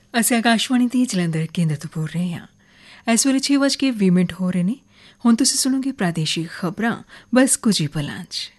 ਅਸੀਂ ਆਕਾਸ਼ਵਾਣੀ ਦੀ ਜਲੰਧਰ ਕੇਂਦਰ ਤੋਂ ਬੋਲ ਰਹੇ ਹਾਂ। ਇਸ ਵੇਲੇ 6:20 ਹੋ ਰਹੇ ਨੇ। ਹੁਣ ਤੁਸੀਂ ਸੁਣੋਗੇ ਪ੍ਰਾਦੇਸ਼ਿਕ ਖਬਰਾਂ ਬਸ ਕੁਝ ਹੀ ਪਲਾਂ 'ਚ।